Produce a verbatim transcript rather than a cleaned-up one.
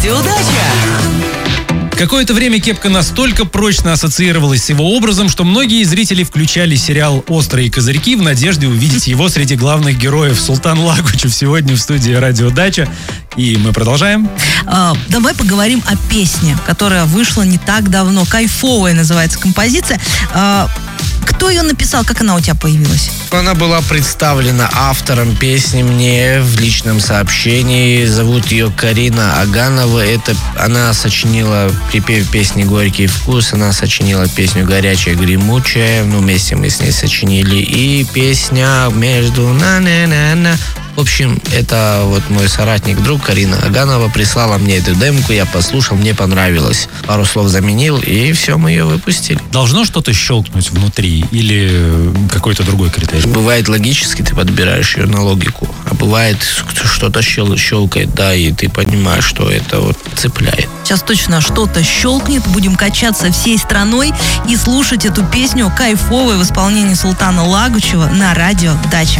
Радио Дача. Какое-то время Кепка настолько прочно ассоциировалась с его образом, что многие зрители включали сериал «Острые козырьки» в надежде увидеть его среди главных героев. Султан Лагучев сегодня в студии «Радио Дача». И мы продолжаем. А, давай поговорим о песне, которая вышла не так давно. «Кайфовая» называется композиция. А, кто ее написал? Как она у тебя появилась? Она была представлена автором песни мне в личном сообщении. Зовут ее Карина Аганова. Это она сочинила припев песни «Горький вкус». Она сочинила песню «Горячая гремучая». Ну, вместе мы с ней сочинили. И песня «Между на-на-на-на». В общем, это вот мой соратник, друг Карина Аганова прислала мне эту демку, я послушал, мне понравилось. Пару слов заменил, и все, мы ее выпустили. Должно что-то щелкнуть внутри или какой-то другой критерий? Бывает логически, ты подбираешь ее на логику, а бывает что-то щел- щелкает, да, и ты понимаешь, что это вот цепляет. Сейчас точно что-то щелкнет, будем качаться всей страной и слушать эту песню «Кайфовая» в исполнении Султана Лагучева на Радио Дача.